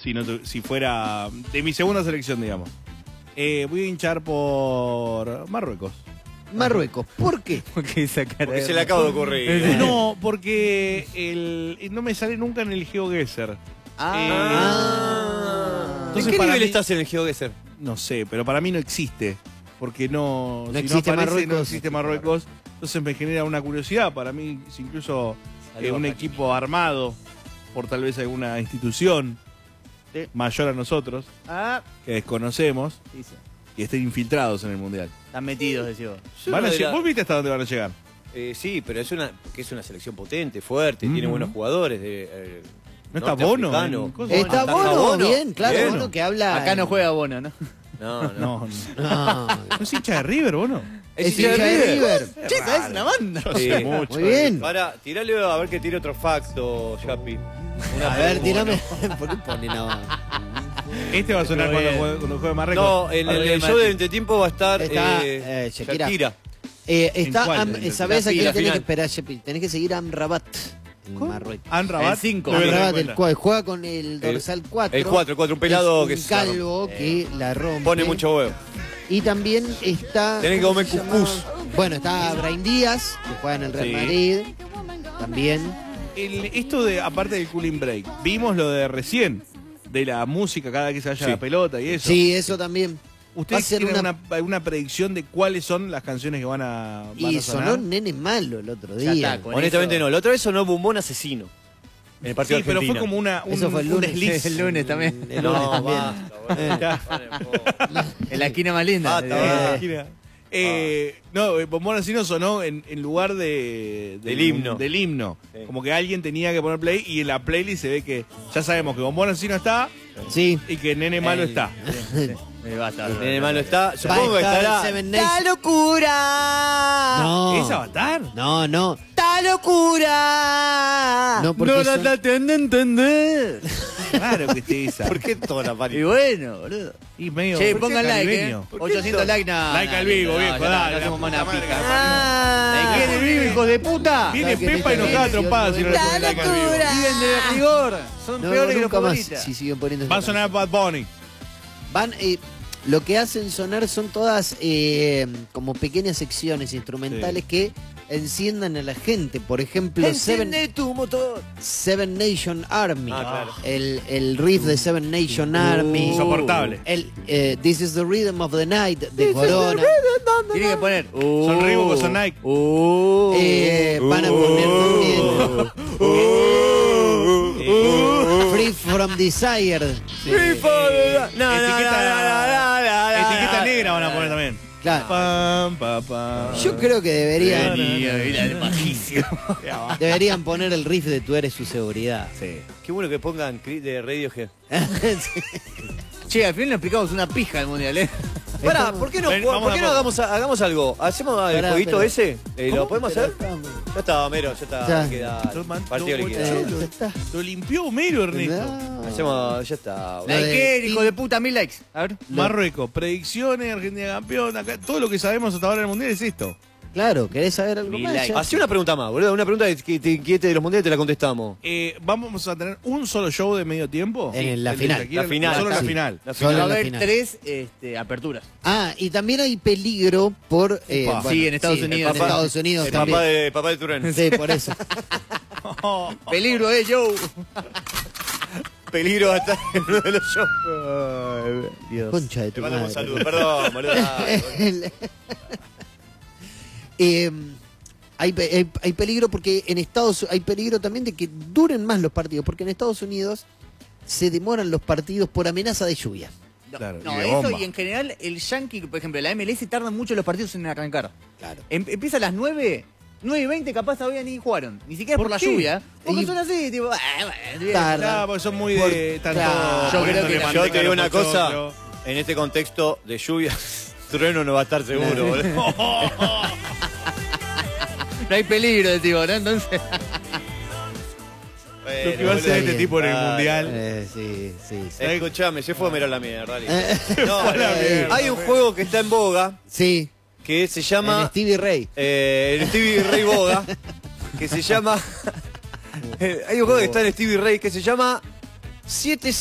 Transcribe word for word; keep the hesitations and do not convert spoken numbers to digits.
si, no, si fuera de mi segunda selección, digamos. Eh, voy a hinchar por Marruecos. Marruecos, ¿por qué? Porque, esa cara Porque de... se le acaba de ocurrir. No, porque el, no me sale nunca en el GeoGuessr. Ah. Eh, Ah. Entonces, ¿En qué para nivel mí- estás en el GeoGuessr? No sé, pero para mí no existe. Porque no, No si existe no aparece, Marruecos. no existe Marruecos. Entonces me genera una curiosidad. Para mí, si incluso eh, un equipo armado por tal vez alguna institución Sí. mayor a nosotros, Ah, que desconocemos sí, sí. y estén infiltrados en el Mundial. Están metidos, decís vos. Yo Van a no lleg- era- ¿Vos viste hasta dónde van a llegar? Eh, sí, pero es una, que es una selección potente, fuerte, tiene Ujú. buenos jugadores. De, eh, ¿No está Bono norteafricano. en cosas? Está ¿Está Bono, Bono? bien, claro, Bien. Bono que habla... Acá no juega Bono, ¿no? No, no. No, no. No, ¿No es hincha de River, Bono? es hincha de River. Che, ¿sabes una banda? Yo Sí. sé mucho. Muy bien. Para, tirale a ver que tire otro facto, Yapi. Una A ver, pregunta. tirame. ¿Por qué ponen a... Este va a sonar Muy cuando bien. juegue, cuando juegue Marruecos. No, en el, el show de entretiempo va a estar Está, eh, eh, Shakira. Shakira. Eh, está, ¿En cuál? Am- ¿En el- ¿sabés la a quién fila tenés que final? esperar, Shepi? Tenés que seguir a Amrabat en ¿Cómo? Marruecos. Amrabat. El cinco. Me voy a dar Amrabat, cuenta. el cual juega con el dorsal cuatro. el cuatro, el cuatro, un pelado es que un se calvo que la rompe. Pone mucho huevo. Y también está... Tenés que ¿cómo comer se llama? cuscús. Bueno, está Brahim Díaz, que juega en el Real Sí. Madrid. También. El- esto de, aparte del cooling break, vimos lo de recién, de la música cada vez que se vaya Sí. la pelota y eso. Sí, eso también. Va a ¿Ustedes ser tienen una- una... Una, predicción de cuáles son las canciones que van a, van Y a sonar? sonó Nene Malo el otro Ya día. está, con Honestamente eso- no. La otra vez sonó Bombón Asesino. En el partido Sí, de pero fue Argentina. como una, un, Eso fue el un lunes. desliz. El lunes también. El lunes No, también. basta, boludo. En la esquina más linda. Basta, Eh, basta. Eh, no, eh, Bombón Asesino sonó en, en lugar de, Del himno. Del himno. Sí. Como que alguien tenía que poner play y en la playlist se ve que ya sabemos que Bombón Asesino está Sí. y que Nene Malo Eh, está. eh, basta, El basta. nene malo está. Va a Supongo que estar estará. Seven ¡Ta Nation. locura! No. ¿Es Avatar? No, no. ¡Ta locura! No, porque No la son- traten de entender. Claro que esté esa. ¿Por qué toda la Y pari? bueno, boludo. Y medio, Che, ¿por qué pongan like, eh. caribeño? ochocientos likes, nada. Like al vivo, viejo, ya está, dale, no hacemos la más puta una madre pica. que Ah. ¿Quién es vivo, hijos de puta? Viene ¿Sabes que Pepa y en nos esta caga trompada si no le ¡La ponen like al vivo. locura! Viven de rigor. Son No, peores que los nunca más futbolistas. si siguen poniendo Va a esa sonar Bad Bunny. Van, eh, lo que hacen sonar son todas eh, como pequeñas secciones instrumentales Sí. que enciendan a la gente. Por ejemplo, Seven, Enciende tu motor. Seven Nation Army. Ah, claro. el, el riff de Seven Nation Army. Insoportable. El eh, This is the Rhythm of the Night de Corona. Tiene que poner. Son Reebok o son Nike. Uh, Eh, van a poner también eh, Free from Desire. Etiqueta, etiqueta negra van a poner también. Claro. Pam, pa, pam. Yo creo que deberían, Bajísimo. deberían poner el riff de Tú eres su seguridad. Sí. Qué bueno que pongan cri- de Radiohead. Che, al final le explicamos una pija al mundial, ¿eh? Pará, ¿por qué no, Ven, por, vamos qué a no poco. hagamos, hagamos algo? ¿Hacemos el Pará, jueguito pero- ese? Eh, ¿Lo ¿Cómo? podemos Pero hacer? estamos- Ya está, Mero, ya está. Ya. Queda Lo man- partido lo- liquidado. Eh, ya está. Lo limpió Homero, Ernesto. No. Hacemos, ya está. La boludo. de- Like, hijo de puta, mil likes. A ver. Marruecos, predicciones, Argentina campeón. Acá, todo lo que sabemos hasta ahora en el mundial es esto. Claro, ¿querés saber algo Mil más? likes. Ya- Hacé una pregunta más, boludo. Una pregunta que te inquiete de los mundiales te la contestamos. Eh, vamos a tener un solo show de medio tiempo. En la El de final. Shakira, La final. Solo la Sí. final. La Solo Va a en la haber final. tres este, aperturas. Ah, y también hay peligro por... eh, Upa. Sí, en Estados Unidos. En Papá- Estados Unidos El también. papá de, papá de Turén. Sí, por eso. Peligro, eh, Joe. Peligro hasta en uno de los shows. Concha de Te tu mando un madre. saludo. Perdón, boludo. Dale, boludo. El- Eh, hay, pe- hay, hay peligro porque en Estados hay peligro también de que duren más los partidos, porque en Estados Unidos se demoran los partidos por amenaza de lluvia. No, Claro, no, y de eso bomba. y en general el Yankee, por ejemplo, la M L S tardan mucho los partidos en arrancar. Claro. Em- empieza a las nueve, nueve y veinte capaz todavía ni jugaron. Ni siquiera por, ¿Por la qué? lluvia. Porque Y- son así, tipo... ah, bueno, bien. Tarda. No, porque son muy Por- de tanto. Claro. Yo creo poniéndole que la- manteca Yo te a digo los una cosa. pochoclos. En este contexto de lluvia, Trueno no va a estar seguro, boludo. No hay peligro, de tipo, ¿no? Entonces... Lo que va a hacer este bien. tipo en el Dale. mundial. Eh, sí, sí, sí. Escuchame, se fue a mirar la mierda, dale. Eh, No, fue a la eh, mierda, hay un juego que está en boga sí, que se en llama Stevie Ray. eh, el Stevie Ray Boga, que se llama eh, hay un juego que está en Stevie Ray que se llama siete